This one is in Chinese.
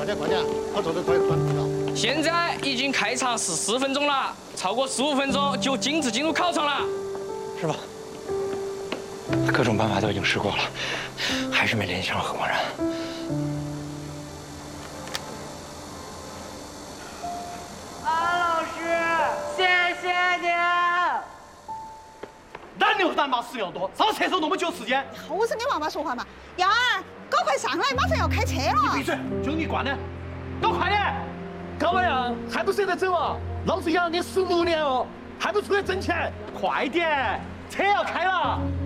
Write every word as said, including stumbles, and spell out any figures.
快点快点，我坐得快快了。 现在已经开场十四分钟了，超过十五分钟就禁止进入考场了。 是吧？各种办法都已经试过了，还是没联系上何光然。 安老师，谢谢你。 男牛蛋嘛屎尿多，上厕所那么久时间。 后生跟妈妈说话嘛。燕儿，搞快上来，马上要开车了。 你闭嘴，就你惯的，搞快点！ 高老杨，还不舍得走啊？老子养你十五年哦，还不出来挣钱？ 快点，车要开了。